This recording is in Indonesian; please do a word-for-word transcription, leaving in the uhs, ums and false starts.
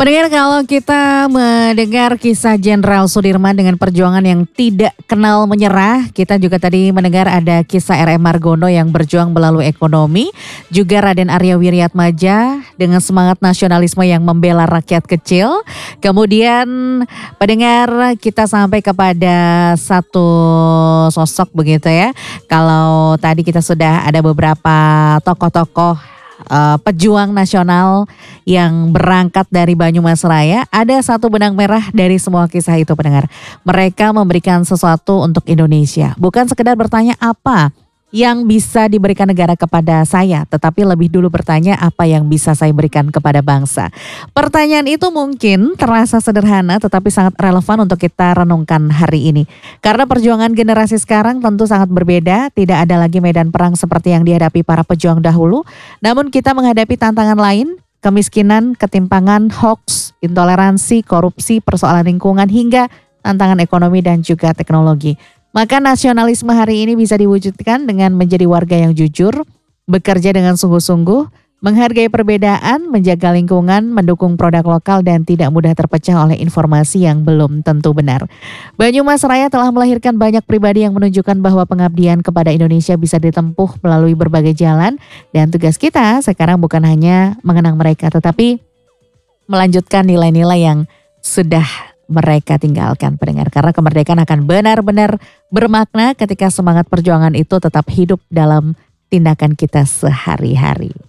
Pendengar, kalau kita mendengar kisah Jenderal Sudirman dengan perjuangan yang tidak kenal menyerah, kita juga tadi mendengar ada kisah R M Margono yang berjuang melalui ekonomi, juga Raden Arya Wiryatmaja dengan semangat nasionalisme yang membela rakyat kecil. Kemudian pendengar, kita sampai kepada satu sosok begitu ya. Kalau tadi kita sudah ada beberapa tokoh-tokoh Uh, pejuang nasional yang berangkat dari Banyumas Raya, ada satu benang merah dari semua kisah itu pendengar. Mereka memberikan sesuatu untuk Indonesia. Bukan sekedar bertanya apa yang bisa diberikan negara kepada saya, tetapi lebih dulu bertanya apa yang bisa saya berikan kepada bangsa. Pertanyaan itu mungkin terasa sederhana tetapi sangat relevan untuk kita renungkan hari ini. Karena perjuangan generasi sekarang tentu sangat berbeda, tidak ada lagi medan perang seperti yang dihadapi para pejuang dahulu. Namun kita menghadapi tantangan lain, kemiskinan, ketimpangan, hoax, intoleransi, korupsi, persoalan lingkungan hingga tantangan ekonomi dan juga teknologi. Maka nasionalisme hari ini bisa diwujudkan dengan menjadi warga yang jujur, bekerja dengan sungguh-sungguh, menghargai perbedaan, menjaga lingkungan, mendukung produk lokal dan tidak mudah terpecah oleh informasi yang belum tentu benar. Banyumas Raya telah melahirkan banyak pribadi yang menunjukkan bahwa pengabdian kepada Indonesia bisa ditempuh melalui berbagai jalan, dan tugas kita sekarang bukan hanya mengenang mereka tetapi melanjutkan nilai-nilai yang sudah mereka tinggalkan pendengar. Karena kemerdekaan akan benar-benar bermakna ketika semangat perjuangan itu tetap hidup dalam tindakan kita sehari-hari.